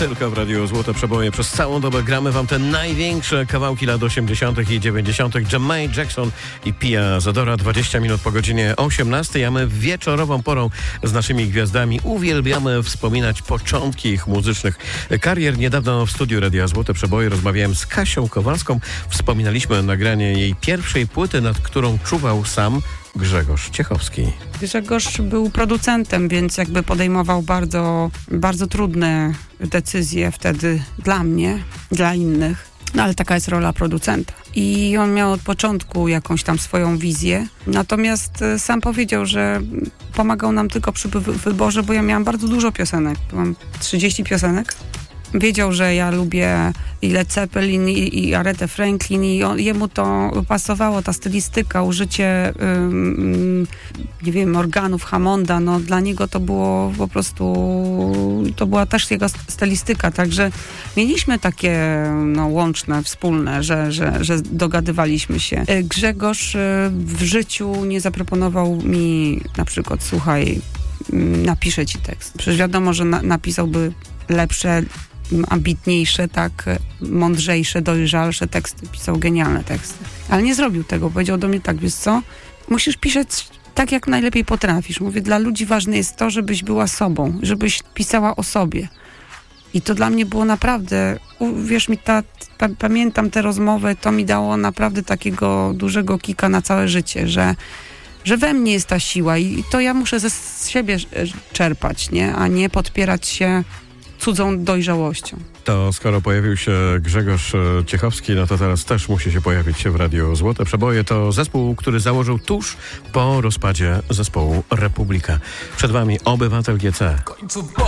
Tylko w Radiu Złote Przeboje. Przez całą dobę gramy wam te największe kawałki lat 80. i 90. Jermaine Jackson i Pia Zadora. 20 minut po godzinie 18, a my wieczorową porą z naszymi gwiazdami uwielbiamy wspominać początki ich muzycznych karier. Niedawno w studiu Radia Złote Przeboje rozmawiałem z Kasią Kowalską. Wspominaliśmy nagranie jej pierwszej płyty, nad którą czuwał sam Grzegorz Ciechowski. Grzegorz był producentem, więc jakby podejmował bardzo, bardzo trudne decyzje wtedy dla mnie, dla innych. No ale taka jest rola producenta. I on miał od początku jakąś tam swoją wizję. Natomiast sam powiedział, że pomagał nam tylko przy wyborze, bo ja miałam bardzo dużo piosenek. Byłam 30 piosenek. Wiedział, że ja lubię i Led Zeppelin, i Aretę Franklin, i jemu to pasowało, ta stylistyka, użycie nie wiem, organów Hammonda, no dla niego to było po prostu, to była też jego stylistyka, także mieliśmy takie łączne, wspólne, że dogadywaliśmy się. Grzegorz w życiu nie zaproponował mi na przykład, słuchaj, napiszę ci tekst. Przecież wiadomo, że napisałby lepsze, ambitniejsze, tak, mądrzejsze, dojrzalsze teksty. Pisał genialne teksty. Ale nie zrobił tego. Powiedział do mnie tak, wiesz co? Musisz pisać tak, jak najlepiej potrafisz. Mówię, dla ludzi ważne jest to, żebyś była sobą, żebyś pisała o sobie. I to dla mnie było naprawdę, wierz mi, pamiętam tę rozmowę, to mi dało naprawdę takiego dużego kika na całe życie, że we mnie jest ta siła i to ja muszę ze siebie czerpać, nie? A nie podpierać się cudzą dojrzałością. To skoro pojawił się Grzegorz Ciechowski, no to teraz też musi się pojawić w Radiu Złote Przeboje. To zespół, który założył tuż po rozpadzie zespołu Republika. Przed wami Obywatel GC.